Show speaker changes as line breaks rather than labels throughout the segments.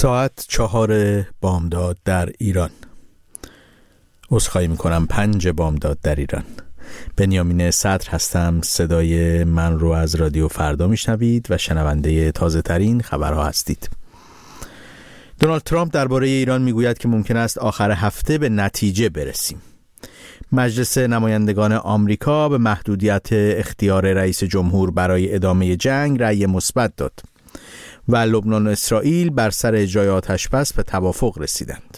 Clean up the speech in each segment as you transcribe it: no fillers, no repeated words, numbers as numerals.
ساعت 4 بامداد در ایران. عذرخواهی میکنم 5 بامداد در ایران. بنیامین صدر هستم. صدای من رو از رادیو فردا میشنوید و شنونده تازه ترین خبرها هستید. دونالد ترامپ درباره ایران میگوید که ممکن است آخر هفته به نتیجه برسیم. مجلس نمایندگان آمریکا به محدودیت اختیار رئیس جمهور برای ادامه جنگ رأی مثبت داد و لبنان و اسرائیل بر سر اجرای آتش‌بس به توافق رسیدند.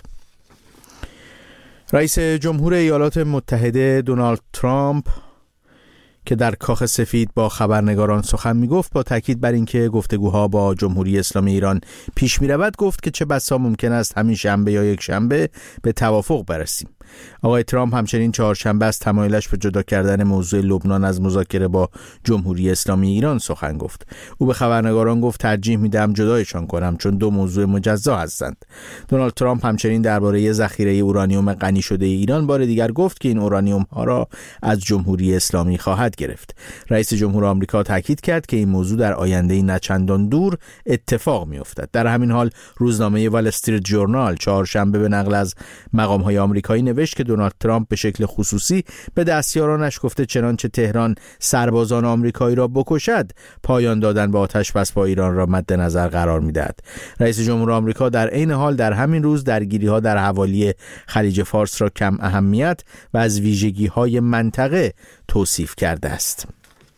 رئیس جمهور ایالات متحده دونالد ترامپ که در کاخ سفید با خبرنگاران سخن می‌گفت، با تاکید بر اینکه گفتگوها با جمهوری اسلامی ایران پیش می‌رود گفت که چه بسا ممکن است همین شنبه یا یک شنبه به توافق برسیم. آقای ترامپ همچنین چهارشنبه از تمایلش به جدا کردن موضوع لبنان از مذاکره با جمهوری اسلامی ایران سخن گفت. او به خبرنگاران گفت ترجیح میدم جدایشان کنم چون دو موضوع مجزا هستند. دونالد ترامپ همچنین درباره ذخیره اورانیوم غنی شده ایران بار دیگر گفت که این اورانیوم ها را از جمهوری اسلامی خواهد گرفت. رئیس جمهور آمریکا تاکید کرد که این موضوع در آینده نچندان دور اتفاق میافتد. در همین حال روزنامه وال استریت جورنال چهارشنبه به نقل از مقام‌های آمریکایی نوشت که دونالد ترامپ به شکل خصوصی به دستیارانش گفته چنانچه تهران سربازان آمریکایی را بکشد، پایان دادن به آتش‌بس با ایران را مد نظر قرار می‌دهد. رئیس جمهور آمریکا در عین حال در همین روز درگیری‌ها در حوالی خلیج فارس را کم اهمیت و از ویژگی‌های منطقه توصیف کرده است.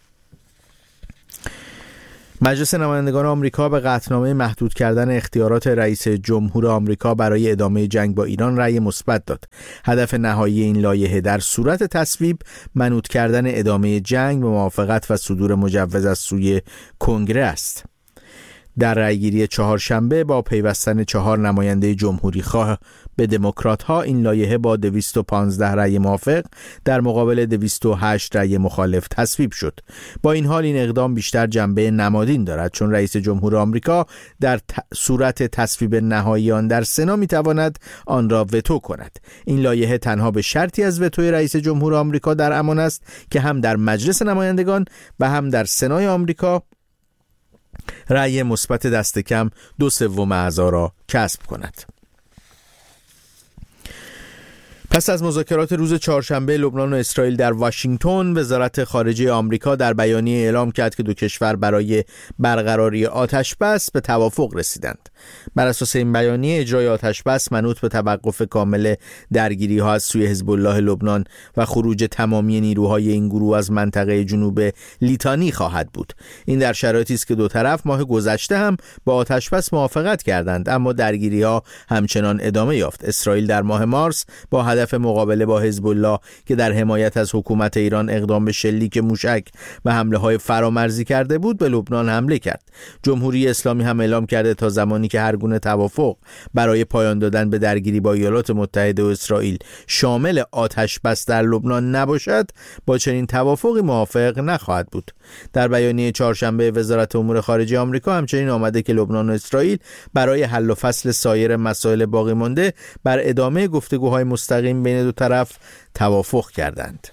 مجلس نمایندگان آمریکا به قطعنامه محدود کردن اختیارات رئیس جمهور آمریکا برای ادامه جنگ با ایران رأی مثبت داد. هدف نهایی این لایحه در صورت تصویب منوط کردن ادامه جنگ به موافقت و صدور مجوز از سوی کنگره است. در رأیگیری چهارشنبه با پیوستن 4 نماینده جمهوری خواه به دموکرات ها این لایحه با 215 رأی موافق در مقابل 208 رأی مخالف تصویب شد. با این حال این اقدام بیشتر جنبه نمادین دارد چون رئیس جمهور آمریکا در صورت تصویب نهایی آن در سنا میتواند آن را وتو کند. این لایحه تنها به شرطی از وتوی رئیس جمهور آمریکا در امان است که هم در مجلس نمایندگان و هم در سنای آمریکا رأی مثبت دست کم 2/3 اعضا را کسب کند. پس از مذاکرات روز چهارشنبه لبنان و اسرائیل در واشنگتن، وزارت خارجه آمریکا در بیانیه اعلام کرد که دو کشور برای برقراری آتش‌بس به توافق رسیدند. بر اساس این بیانیه اجرای آتش‌بس منوط به توقف کامل درگیری‌ها از سوی حزب الله لبنان و خروج تمامی نیروهای این گروه از منطقه جنوب لیتانی خواهد بود. این در شرایطی است که دو طرف ماه گذشته هم با آتش‌بس موافقت کردند، اما درگیری‌ها همچنان ادامه یافت. اسرائیل در ماه مارس با هدف مقابله با حزب الله که در حمایت از حکومت ایران اقدام به شلیک موشک و حمله‌های فرامرزی کرده بود به لبنان حمله کرد. جمهوری اسلامی هم اعلام کرده تا زمانی که هر گونه توافق برای پایان دادن به درگیری با ایالات متحده و اسرائیل شامل آتش بس در لبنان نباشد، با چنین توافقی موافق نخواهد بود. در بیانیه چهارشنبه وزارت امور خارجه آمریکا همچنین آمده که لبنان و اسرائیل برای حل و فصل سایر مسائل باقی مانده بر ادامه گفتگوهای مستقیم بین دو طرف توافق کردند.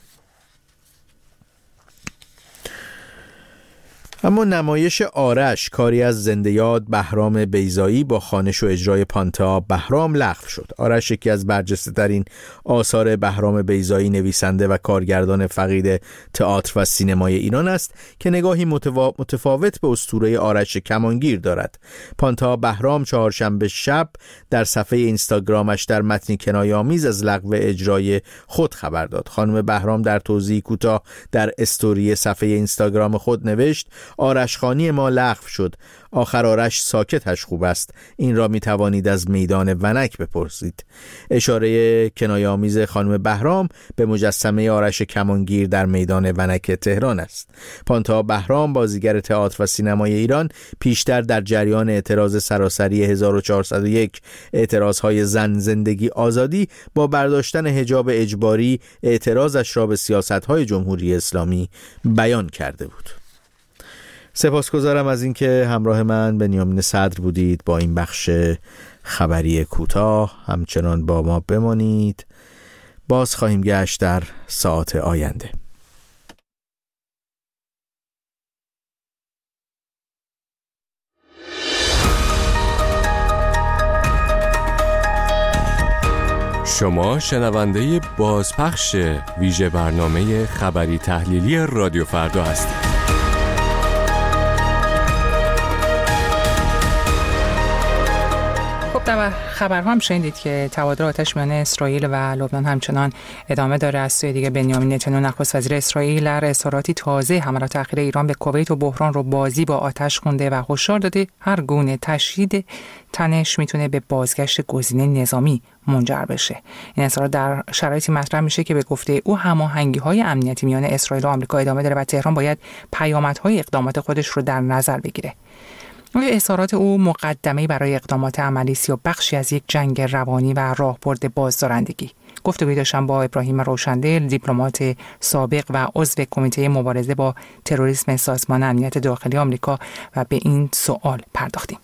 اما نمایش آرش، کاری از زنده یاد بهرام بیضایی با خوانش و اجرای پانتا بهرام، لغو شد. آرش یکی از برجسته‌ترین آثار بهرام بیضایی، نویسنده و کارگردان فقید تئاتر و سینمای ایران است که نگاهی متفاوت به اسطوره آرش کمانگیر دارد. پانتا بهرام چهارشنبه شب در صفحه اینستاگرامش در متنی کنایه‌آمیز از لغو اجرای خود خبر داد. خانم بهرام در توضیح کوتاه در استوری صفحه اینستاگرام خود نوشت: آرش خانی ما لغو شد. آخر آرش ساکتش خوب است. این را می توانید از میدان ونک بپرسید. اشاره کنایه‌آمیز خانم بهرام به مجسمه آرش کمانگیر در میدان ونک تهران است. پانتا بهرام، بازیگر تئاتر و سینمای ایران، پیشتر در جریان اعتراض سراسری 1401 اعتراضهای زن زندگی آزادی با برداشتن حجاب اجباری اعتراضش را به سیاست‌های جمهوری اسلامی بیان کرده بود. سپاسگزارم از اینکه همراه من بنیامین صدر بودید با این بخش خبری کوتاه. همچنان با ما بمانید. باز خواهیم گشت در ساعات آینده.
شما شنونده بازپخش ویژه برنامه خبری تحلیلی رادیو فردا هستید.
در خبرها هم شنیدید که تبادل آتش میان اسرائیل و لبنان همچنان ادامه داره. از سوی دیگه بنیامین نتانیاهو نخست وزیر اسرائیل در اظهاراتی تازه حملات اخیر ایران به کویت و بحران رو بازی با آتش خونده و هشدار داده هر گونه تشدید تنش میتونه به بازگشت گزینه نظامی منجر بشه. این اظهارات در شرایطی مطرح میشه که به گفته او هماهنگی‌های امنیتی میان اسرائیل و آمریکا ادامه داره و تهران باید پیامدهای اقدامات خودش رو در نظر بگیره. اظهارات او مقدمه‌ای برای اقدامات عملی است یا بخشی از یک جنگ روانی و راهبرد بازدارندگی. گفتگویی داشتم با ابراهیم روشندل، دیپلمات سابق و عضو کمیته مبارزه با تروریسم سازمان امنیت داخلی آمریکا و به این سوال پرداختیم.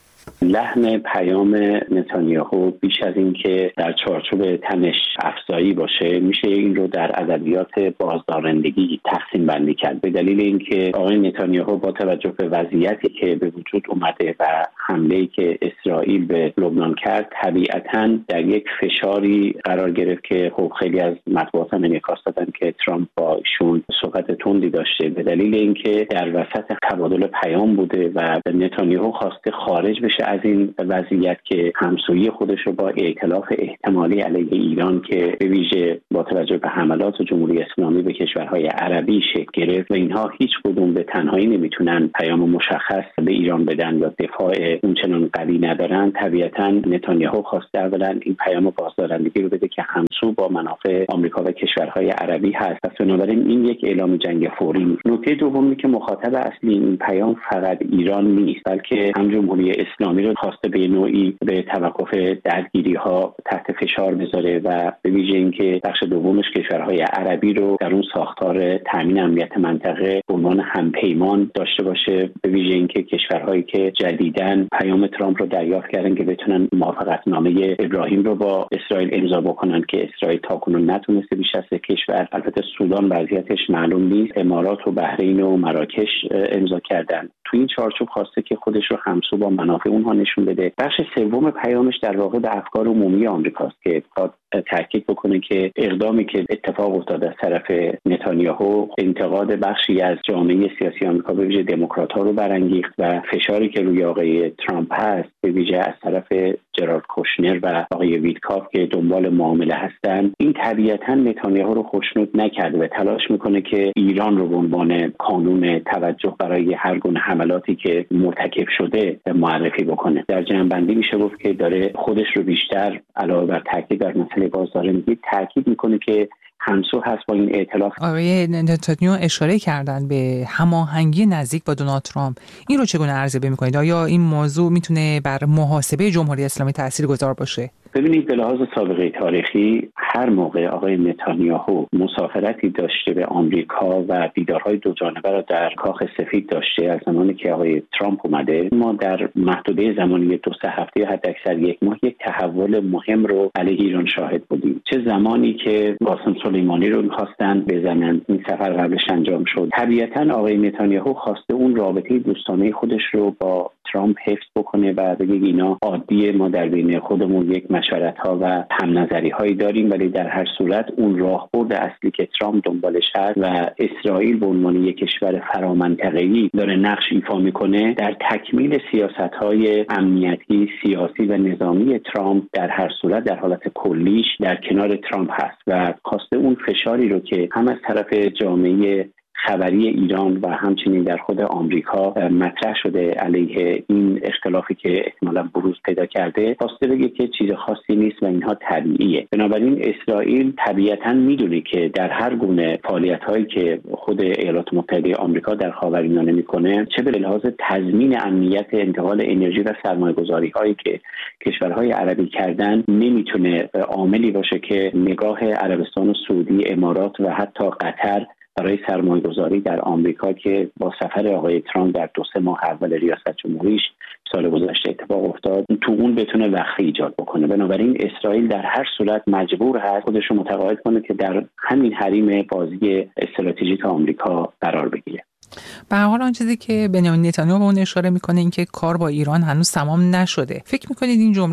لحن پیام نتانیاهو بیش از این که در چارچوب تنش افزایی باشه، میشه این رو در ادبیات بازدارندگی تقسیم بندی کرد، به دلیل اینکه آقای نتانیاهو با توجه به وضعیتی که به وجود اومده و حمله‌ای که اسرائیل به لبنان کرد طبیعتاً در یک فشاری قرار گرفت که خب خیلی از مطبوعات هم انعکاس دادن که ترامپ با ایشون صحبت تندی داشته، به دلیل اینکه در وسط تبادل پیام بوده و نتانیاهو خواسته خارج بشه از این وضعیت که همسویی خودش رو با ائتلاف احتمالی علیه ایران که به ویژه با توجه به حملات جمهوری اسلامی به کشورهای عربی شکل گرفت و اینها هیچ کدوم به تنهایی نمیتونن پیام مشخص به ایران بدن یا دفاع اونچنان قوی ندارن. طبیعتاً نتانیاهو خواسته اولا این پیام بازدارندگی رو بده که همسو با منافع آمریکا و کشورهای عربی هست. پس بنابراین این یک اعلام جنگ فوری نیست. نکته دومی که مخاطب اصلی این پیام فقط ایران نیست، بلکه هم جمهوری اسلامی رو خواسته به نوعی به توقف درگیری‌ها تحت فشار بذاره و به ویژه اینکه بخش دومش کشورهای عربی رو در اون ساختار تامین امنیت منطقه به عنوان همپیمان داشته باشه، به ویژه اینکه کشورهایی که جدیداً پیام ترامپ رو دریافت کردن که بتونن موافقتنامه ابراهیم رو با اسرائیل امضا بکنن که اسرائیل تاکنون نتونسته بیش از 3 کشور، البته سودان وضعیتش معلوم نیست، امارات و بحرین و مراکش امضا کردن. تو این چارچوب خواسته که خودش رو همسو با منافع اونها نشون بده. بخش سوم پیامش در واقع به افکار عمومی آمریکاست که تاکید بکنه که اقدامی که اتفاق افتاد از طرف نتانیاهو انتقاد بخشی از جامعه سیاسی آمریکا به ویژه دموکرات‌ها رو برانگیخت و فشاری که روی آقای ترامپ هست به ویژه از طرف جرارد کوشنر و آقای ویتکاف که دنبال معامله هستن، این طبیعتاً نتانیاهو رو خوشنود نکرده و تلاش میکنه که ایران رو به عنوان کانون توجه برای هر گونه حملاتی که مرتکب شده معرفی بکنه. در جمع‌بندی میشه گفت که داره خودش رو بیشتر علاوه بر تاکید بر مسئله بازدارندگی تاکید میکنه که همسو هست با این ائتلاف.
آقای نتانیاهو اشاره کردن به هماهنگی نزدیک با دونالد ترامپ. این رو چگونه ارزیابی میکنید؟ آیا این موضوع میتونه بر محاسبه جمهوری اسلامی تاثیرگذار باشه؟
ببینید، به لحاظ سابقه تاریخی هر موقع آقای نتانیاهو مسافرتی داشته به آمریکا و دیدارهای دو جانبه را در کاخ سفید داشته، از زمانی که آقای ترامپ اومده، ما در محدوده زمانی 2-3 هفته حداکثر 1 ماه یک تحول مهم رو علیه ایران شاهد بودیم. چه زمانی که قاسم سلیمانی رو می‌خواستن بزنن، این سفر قبلش انجام شد. طبیعتاً آقای نتانیاهو خواسته اون رابطه دوستانه خودش رو با ترامپ حفظ بکنه و بگه اینا عادیه، ما در بین خودمون یک مشورت‌ها و هم نظری‌هایی داریم، ولی در هر صورت اون راهبرد اصلی که ترامپ دنبالش هست و اسرائیل به عنوان یک کشور فرامنطقه‌ای داره نقش ایفا میکنه در تکمیل سیاست‌های امنیتی، سیاسی و نظامی ترامپ در هر صورت در حالت کلیش در کنار ترامپ هست و خواسته اون فشاری رو که هم از طرف جامعه خبری ایران و همچنین در خود آمریکا مطرح شده علیه این اختلافی که احتمالاً بروز پیدا کرده، خواسته بگه که چیز خاصی نیست و اینها طبیعیه. بنابراین اسرائیل طبیعتاً میدونه که در هر گونه فعالیت‌هایی که خود ایالات متحده آمریکا در خاورمیانه میکنه، چه به لحاظ تضمین امنیت انتقال انرژی و سرمایه‌گذاری‌هایی که کشورهای عربی کردن، نمیتونه عاملی باشه که نگاه عربستان و سعودی، امارات و حتی قطر برای سرمایه‌گذاری در آمریکا که با سفر آقای ترامپ در 2-3 ماه اول ریاست جمهوریش سال گذشته اتفاق افتاد، تو اون بتونه وقفه ایجاد بکنه. بنابراین اسرائیل در هر صورت مجبور هست خودش رو متقاعد کنه که در همین حریم بازی استراتژیک آمریکا قرار بگیره.
به هر حال آن چیزی که بنیامین نتانیاهو به اون اشاره میکنه این که کار با ایران هنوز تمام نشده. فکر میکنید این جمله از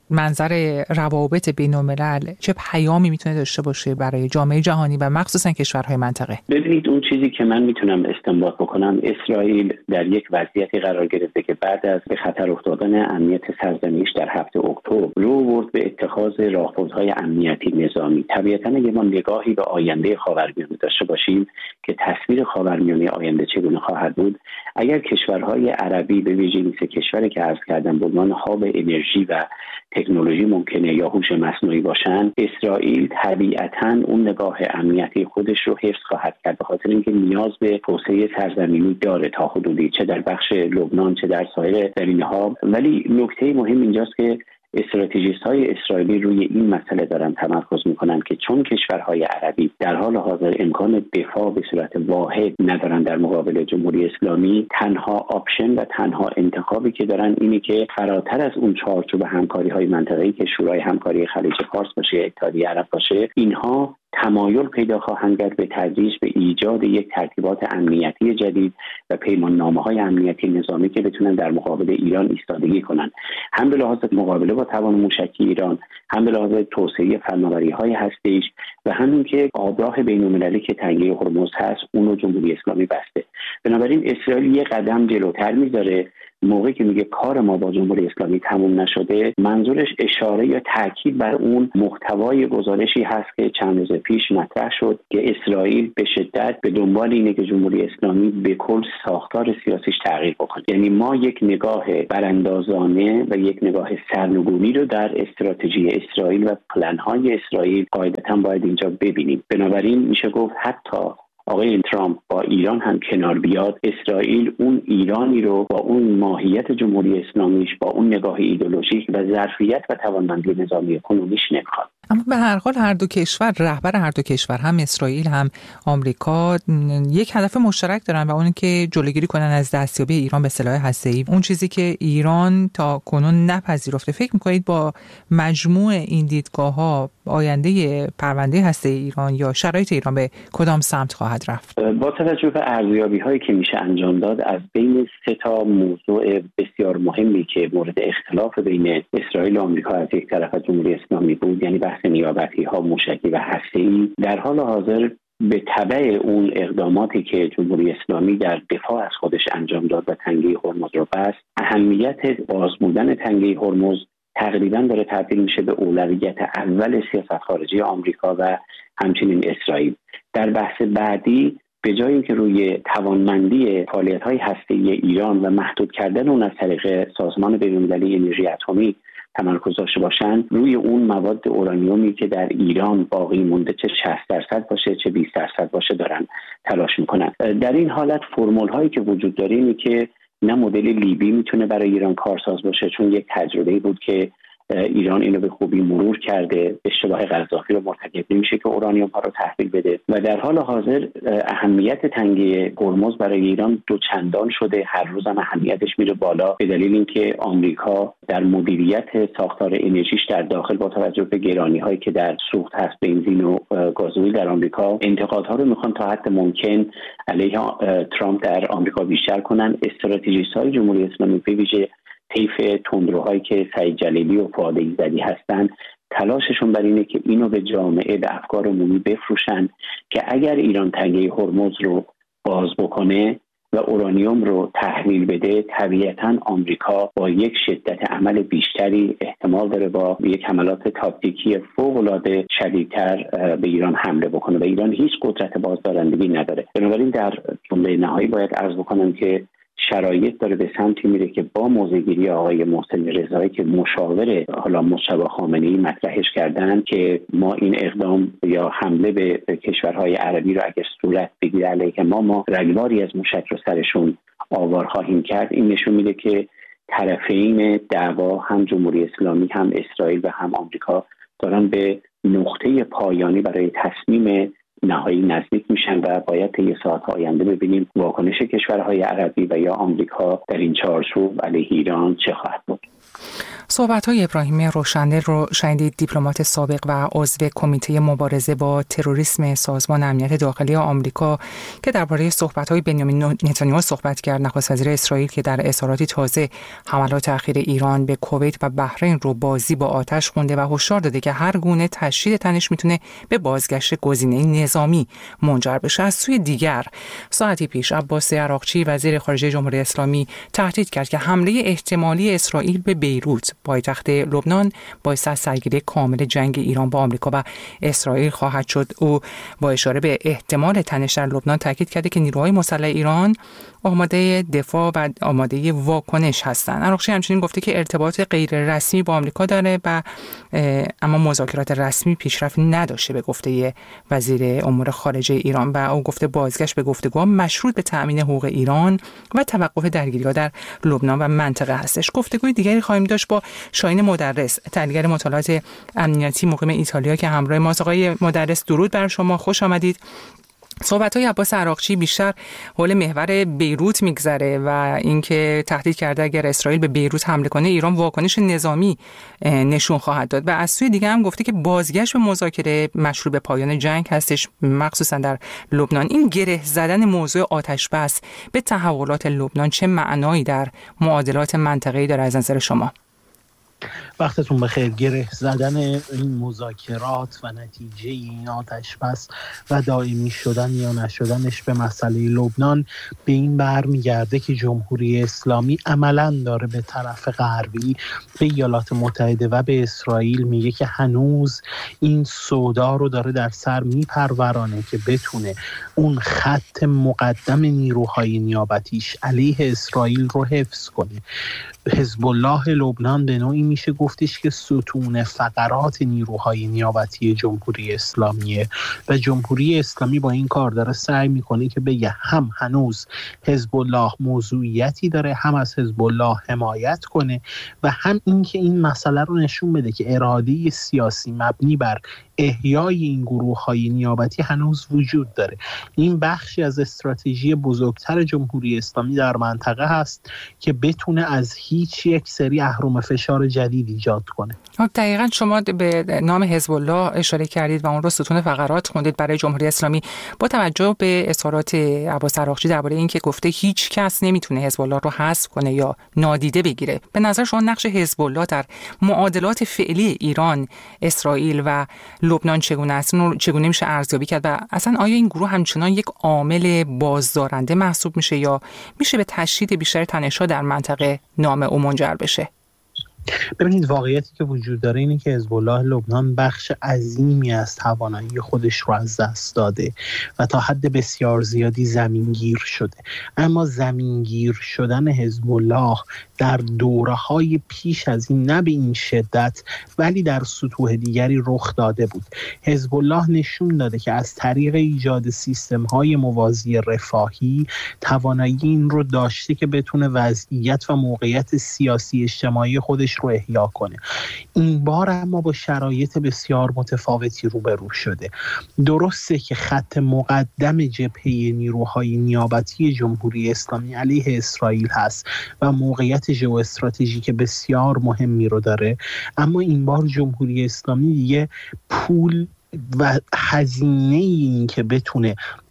منظر روابط بین‌الملل چه پیامی میتونه داشته باشه برای جامعه جهانی و مخصوصا کشورهای منطقه؟
ببینید، اون چیزی که من میتونم استنباط بکنم، اسرائیل در یک وضعیتی قرار گرفته که بعد از به خطر افتادن امنیت سرزمینش در 7 اکتبر رو برد به اتخاذ راهبردهای امنیتی نظامی. طبیعتاً اگه ما نگاهی به آینده خاورمیانه داشته باشیم که تصویر خاورمیانه آینده چگونه خواهد بود، اگر کشورهای عربی به ویژه این سه کشوری که عرض کردم به عنوان هاب انرژی و تکنولوژی ممکنه یا هوش مصنوعی باشن، اسرائیل طبیعتاً اون نگاه امنیتی خودش رو حفظ خواهد کرد، به خاطر اینکه نیاز به توسعه سرزمینی داره تا حدودی، چه در بخش لبنان چه در سایر زمینه‌ها. ولی نکته مهم اینجاست که استراتژیست‌های اسرائیلی روی این مسئله دارن تمرکز میکنن که چون کشورهای عربی در حال حاضر امکان دفاع به صورت واحد ندارن در مقابل جمهوری اسلامی، تنها آپشن و تنها انتخابی که دارن اینه که فراتر از اون چارچوب همکاری‌های منطقه‌ای که شورای همکاری خلیج فارس باشه، اتحادیه عرب باشه، اینها تمایل پیدا خواهند کرد به تدریج به ایجاد یک ترتیبات امنیتی جدید و پیماننامه‌های امنیتی نظامی که بتونن در مقابل ایران ایستادگی کنن، هم به لحاظ مقابله با توان موشکی ایران، هم به لحاظ توسعه فناوری‌های هسته‌ایش و همین که آبراه بین‌المللی که تنگه هرمز هست اون رو جمهوری اسلامی بسته. بنابراین اسرائیل یه قدم جلوتر میذاره. موقعی که میگه کار ما با جمهوری اسلامی تموم نشده، منظورش اشاره یا تاکید بر اون محتوای گزارشی هست که چند روز پیش مطرح شد که اسرائیل به شدت به دنبال اینه که جمهوری اسلامی به کل ساختار سیاسیش تغییر بکنه. یعنی ما یک نگاه براندازانه و یک نگاه سرنگونی رو در استراتژی اسرائیل و پلن‌های اسرائیل قاعدتاً باید اینجا ببینیم. بنابراین میشه گفت حتی آقای ترامپ با ایران هم کنار بیاد، اسرائیل اون ایرانی رو با اون ماهیت جمهوری اسلامیش، با اون نگاه ایدئولوژیک و ظرفیت و توانمندی نظامی کنونیش نمیخواد.
اما به هر حال هر دو کشور، رهبر هر دو کشور، هم اسرائیل هم آمریکا، یک هدف مشترک دارن و اون که جلوگیری کنن از دستیابی ایران به سلاح هسته‌ای. اون چیزی که ایران تا کنون نپذیرفته. فکر می‌کنید با مجموع این دیدگاه‌ها آینده پرونده هسته ایران یا شرایط ایران به کدام سمت خواهد رفت؟
با توجه به ارزیابی‌هایی که میشه انجام داد، از بین 3 موضوع بسیار مهمی که مورد اختلاف بین اسرائیل و آمریکا از یک طرف و جمهوری اسلامی بود، یعنی بحث نیابتی‌ها، موشکی و هسته‌ای، در حال حاضر به تبع اون اقداماتی که جمهوری اسلامی در دفاع از خودش انجام داد و تنگه هرمز رو بست، اهمیت باز بودن تنگه هرمز تقریبا داره تبدیل میشه به اولویت اول سیاست خارجی آمریکا و همچنین اسرائیل. در بحث بعدی به جای اینکه روی توانمندی فعالیت‌های هسته‌ای ایران و محدود کردن اون از طریق سازمان بین‌المللی انرژی اتمی تمرکز داشته باشن، روی اون مواد اورانیومی که در ایران باقی مونده، چه 60% باشه چه 20% باشه، دارن تلاش میکنن. در این حالت فرمول هایی که وجود داره اینه که نه مدل لیبی میتونه برای ایران کارساز باشه، چون یک تجربه بود که ایران اینو به خوبی مرور کرده، اشتباه قذافی رو مرتکب نمیشه که اورانیوم ها رو تحویل بده و در حال حاضر اهمیت تنگه هرمز برای ایران دوچندان شده، هر روز هم اهمیتش میره بالا، به دلیل اینکه آمریکا در مدیریت ساختار انرژیش در داخل با توجه به گرانی هایی که در سوخت هست، بنزین و گازوئیل در آمریکا، انتقادها رو میخوان تا حد ممکن علیه ترامپ در آمریکا بیشتر کنن. استراتژیست های جمهوری اسلامی به ویژه طیف تندروهایی که سعید جلیلی و فؤاد ایزدی هستن، تلاششون بر اینه که اینو به جامعه، به افکار عمومی بفروشن که اگر ایران تنگه هرمز رو باز بکنه و اورانیوم رو تحویل بده، طبیعتاً آمریکا با یک شدت عمل بیشتری احتمال داره با یک حملات تاکتیکی فوق‌العاده شدیدتر به ایران حمله بکنه و ایران هیچ قدرت بازدارندگی نداره. بنابراین در جمله نهایی باید عرض بکنم که شرایط داره به سمتی میره که با موضع‌گیری آقای محسن رضایی که مشاور حالا مجتبی خامنه‌ای مطرحش کردن که ما این اقدام یا حمله به کشورهای عربی رو اگر صورت بگیره علیه ما رگباری از موشک رو سرشون آوار خواهیم کرد، این نشون میده که طرفین دعوا، هم جمهوری اسلامی، هم اسرائیل و هم آمریکا، دارن به نقطه پایانی برای تصمیم نهایی نزدیک میشن و باید طی ساعت آینده ببینیم واکنش کشورهای عربی و یا آمریکا در این چارچوب علیه ایران چه خواهد بود.
صحبت‌های ابراهیم روشندل رو شنیدید، دیپلمات سابق و عضو کمیته مبارزه با تروریسم سازمان امنیت داخلی آمریکا که درباره صحبت‌های بنیامین نتانیاهو صحبت کرد، نخست وزیر اسرائیل که در اظهاراتی تازه حملات اخیر ایران به کویت و بحرین رو بازی با آتش خونده و هشدار داده که هر گونه تشدید تنش میتونه به بازگشت گزینه نظامی منجر بشه. از سوی دیگر ساعتی پیش عباس عراقچی وزیر خارجه جمهوری اسلامی تهدید کرد که حمله احتمالی اسرائیل به بیروت پایتخت لبنان باعث سرگیری کامل جنگ ایران با آمریکا و اسرائیل خواهد شد. او با اشاره به احتمال تنش در لبنان تاکید کرده که نیروهای مسلح ایران آماده دفاع و آماده واکنش هستند. عراقچی همچنین گفته که ارتباط غیر رسمی با آمریکا داره و اما مذاکرات رسمی پیشرفت نداشته به گفته وزیر امور خارجه ایران و او گفته بازگشت به گفتگوها مشروط به تأمین حقوق ایران و توقف درگیری‌ها در لبنان و منطقه هستش. گفتگوی دیگری خواهیم داشت با شاهین مدرس، تحلیلگر مطالعات امنیتی مقیم ایتالیا که همراه ماست. آقای مدرس درود بر شما، خوش آمدید. صحبت‌های عباس عراقچی بیشتر حول محور بیروت میگذره و اینکه تهدید کرده اگر اسرائیل به بیروت حمله کنه ایران واکنش نظامی نشون خواهد داد و از سوی دیگه هم گفته که بازگشت به مذاکره مشروط به پایان جنگ هستش، مخصوصا در لبنان. این گره زدن موضوع آتش بس به تحولات لبنان چه معنایی در معادلات منطقه‌ای داره از نظر شما؟
وقتتون بخیر. گره زدن این مذاکرات و نتیجه این آتش بس و دائمی شدن یا نشدنش به مسئله لبنان به این برمیگرده که جمهوری اسلامی عملاً داره به طرف غربی، به ایالات متحده و به اسرائیل میگه که هنوز این سودا رو داره در سر میپرورانه که بتونه اون خط مقدم نیروهای نیابتیش علیه اسرائیل رو حفظ کنه. حزب الله لبنان به نوعی میشه گفتش که ستون فقرات نیروهای نیابتی جمهوری اسلامیه و جمهوری اسلامی با این کار داره سعی میکنه که بگه هم هنوز حزب الله موضوعیتی داره، هم از حزب الله حمایت کنه و هم اینکه این مسئله رو نشون بده که اراده سیاسی مبنی بر احیای این گروه‌های نیابتی هنوز وجود داره. این بخشی از استراتژی بزرگتر جمهوری اسلامی در منطقه هست که بتونه از هیچ یک سری اهرم فشار جدید ایجاد کنه.
دقیقاً شما به نام حزب الله اشاره کردید و اون رو ستون فقرات خوندید برای جمهوری اسلامی. با توجه به اظهارات عباس عراقچی درباره اینکه گفته هیچ کس نمیتونه حزب الله رو حذف کنه یا نادیده بگیره، به نظر شما نقش حزب الله در معادلات فعلی ایران، اسرائیل و لبنان چگونه است؟ چگونه میشه ارزیابی کرد و اصلا آیا این گروه همچنان یک عامل بازدارنده محسوب میشه یا میشه به تشدید بیشتر تنش‌ها در منطقه نام او منجر بشه؟
ببینید، واقعیتی که وجود داره اینه که حزب الله لبنان بخش عظیمی از توانایی خودش رو از دست داده و تا حد بسیار زیادی زمینگیر شده. اما زمینگیر شدن حزب الله در دوره‌های پیش از این نه به این شدت ولی در سطوح دیگری رخ داده بود. حزب الله نشون داده که از طریق ایجاد سیستم‌های موازی رفاهی توانایی این رو داشته که بتونه وضعیت و موقعیت سیاسی اجتماعی خودش رو احیا کنه. این بار اما با شرایط بسیار متفاوتی روبرو شده. درسته که خط مقدم جبهه نیروهای نیابتی جمهوری اسلامی علیه اسرائیل هست و موقعیت ژئواستراتژیک بسیار مهمی رو داره، اما این بار جمهوری اسلامی دیگه پول و هزینه این که بتونه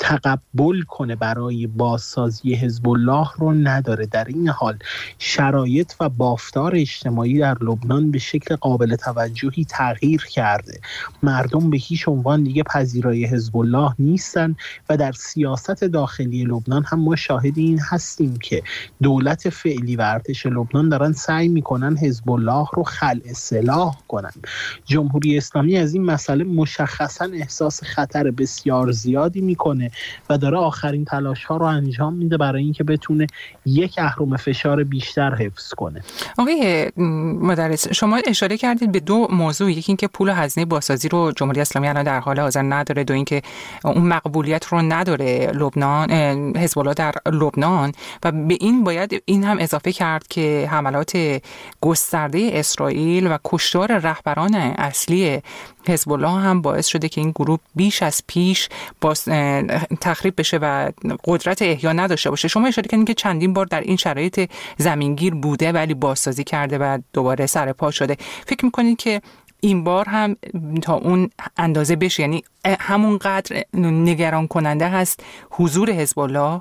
تقبل کنه برای بازسازی حزب الله رو نداره. در این حال شرایط و بافتار اجتماعی در لبنان به شکل قابل توجهی تغییر کرده. مردم به هیچ عنوان دیگه پذیرای حزب الله نیستن و در سیاست داخلی لبنان هم ما شاهد این هستیم که دولت فعلی و ارتش لبنان دارن سعی میکنن حزب الله رو خلع سلاح کنن. جمهوری اسلامی از این مسئله مشخصا احساس خطر بسیار زیادی میکنه و داره آخرین تلاش‌ها رو انجام میده برای اینکه بتونه یک اهرم فشار بیشتر حفظ کنه.
آقای مدرس، شما اشاره کردید به دو موضوع، یکی اینکه پول و هزینه بازسازی رو جمهوری اسلامی الان در حال حاضر نداره، دو اینکه اون مقبولیت رو نداره لبنان حزب الله در لبنان و به این باید این هم اضافه کرد که حملات گسترده اسرائیل و کشتار رهبران اصلی حزب الله هم باعث شده که این گروه بیش از پیش تخریب بشه و قدرت احیا نداشته باشه. شما اشاره کردین که چندین بار در این شرایط زمینگیر بوده ولی بازسازی کرده و دوباره سر پا شده. فکر می‌کنید که این بار هم تا اون اندازه بشه، یعنی همون قدر نگران کننده هست حضور حزب الله؟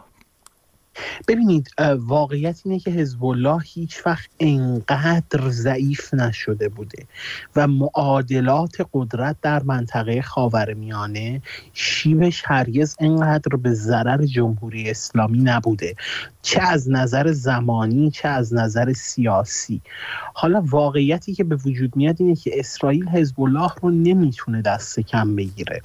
ببینید، واقعیت اینه که حزب الله هیچ وقت انقدر ضعیف نشده بوده و معادلات قدرت در منطقه خاورمیانه شیبش هرگز انقدر به ضرر جمهوری اسلامی نبوده، چه از نظر زمانی چه از نظر سیاسی. حالا واقعیتی که به وجود میاد اینه که اسرائیل حزب الله رو نمیتونه دست کم بگیره،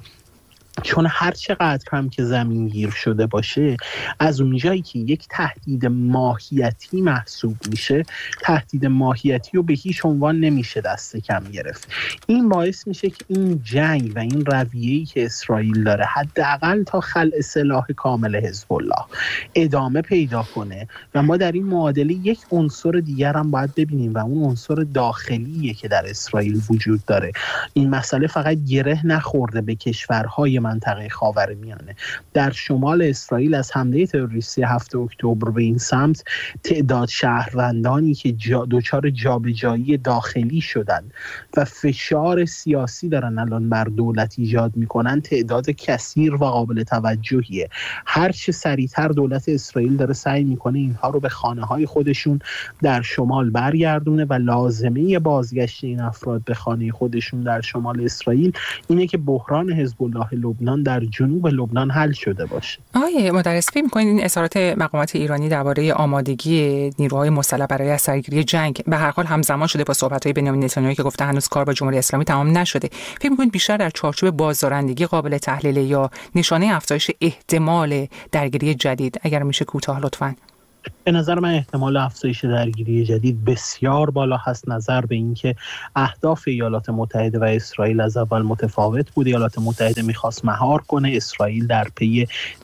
چون هر چقدر هم که زمینگیر شده باشه، از اونجایی که یک تهدید ماهیتی محسوب میشه، تهدید ماهیتی رو به هیچ عنوان نمیشه دست کم گرفت. این باعث میشه که این جنگ و این رویه‌ای که اسرائیل داره حداقل تا خلع سلاح کامل حزب الله ادامه پیدا کنه و ما در این معادله یک عنصر دیگر هم باید ببینیم و اون عنصر داخلیه که در اسرائیل وجود داره. این مسئله فقط گره نخورده به کشورهای منطقه خاورمیانه. در شمال اسرائیل از حمله تروریستی 7 اکتبر به این سمت تعداد شهروندانی که دچار جابجایی داخلی شدن و فشار سیاسی دارن الان بر دولت ایجاد میکنن تعداد کثیر و قابل توجهیه. هر چه سریعتر دولت اسرائیل داره سعی میکنه اینها رو به خانه‌های خودشون در شمال برگردونه و لازمه بازگشت این افراد به خانه خودشون در شمال اسرائیل اینه که بحران حزب الله لبنان در جنوب لبنان حل شده باشه.
آقای مدرس، فکر می‌کنید این اظهارات مقامات ایرانی درباره آمادگی نیروهای مسلح برای سرگیری جنگ به هر حال همزمان شده با صحبت‌های بنیامین نتانیاهو که گفته هنوز کار با جمهوری اسلامی تمام نشده، فکر می‌کنید بیشتر در چارچوب بازدارندگی قابل تحلیل یا نشانه افزایش احتمال درگیری جدید؟ اگر میشه کوتاه لطفاً.
به نظر من احتمال افزایش درگیری جدید بسیار بالا هست، نظر به اینکه اهداف ایالات متحده و اسرائیل از اول متفاوت بود. ایالات متحده میخواست مهار کنه، اسرائیل در پی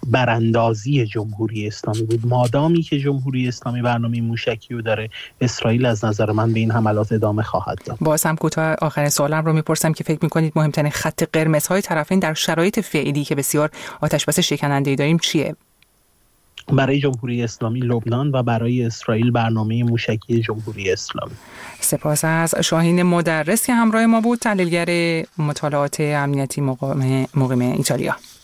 براندازی جمهوری اسلامی بود. مادامی که جمهوری اسلامی برنامه موشکی رو داره، اسرائیل از نظر من به این حملات ادامه خواهد داد.
باز هم کوتاه آخرین سوالم رو میپرسم که فکر میکنید مهمترین خط قرمزهای طرفین در شرایط فعلی که بسیار آتش‌بس شکننده‌ای داریم چیه؟
برای جمهوری اسلامی لبنان و برای اسرائیل برنامه موشکی جمهوری اسلامی.
سپاس از شاهین مدرس که همراه ما بود، تحلیلگر مطالعات امنیتی مقیم ایتالیا.